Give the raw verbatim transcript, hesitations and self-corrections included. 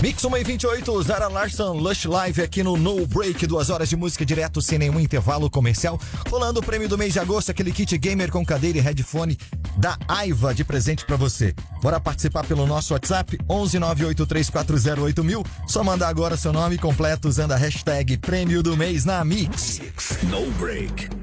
Mix uma e vinte e oito, Zara Larsson, Lush Live aqui no No Break, duas horas de música direto sem nenhum intervalo comercial. Rolando o prêmio do mês de agosto, aquele kit gamer com cadeira e headphone da Aiva de presente pra você. Bora participar pelo nosso WhatsApp, onze nove oito três quatro zero oito mil. Só mandar agora seu nome completo usando a hashtag prêmio do mês na Mix. No Break.